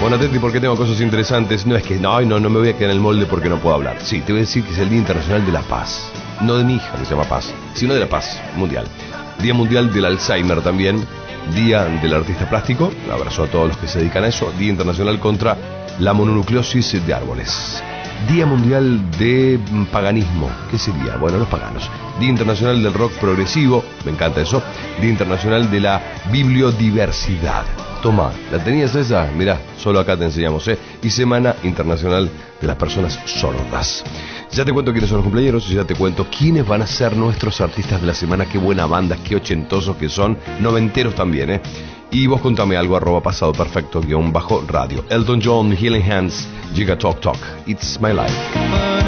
Bueno, atenti porque tengo cosas interesantes. No es que no me voy a quedar en el molde porque no puedo hablar. Sí, te voy a decir que es el Día Internacional de la Paz. No de mi hija, que se llama Paz, sino de la paz mundial. Día Mundial del Alzheimer también. Día del Artista Plástico. Un abrazo a todos los que se dedican a eso. Día Internacional contra la mononucleosis de árboles. Día Mundial de Paganismo. ¿Qué sería? Bueno, los paganos. Día Internacional del Rock Progresivo. Me encanta eso. Día Internacional de la Bibliodiversidad. Toma, ¿la tenías esa? Mirá, solo acá te enseñamos, ¿eh? Y Semana Internacional de las Personas Sordas. Ya te cuento quiénes son los cumpleaños y ya te cuento quiénes van a ser nuestros artistas de la semana. Qué buena banda, qué ochentosos que son. Noventeros también, ¿eh? Y vos contame algo, @pasado perfecto _radio. Elton John, Healing Hands, Giga Talk Talk. It's my life.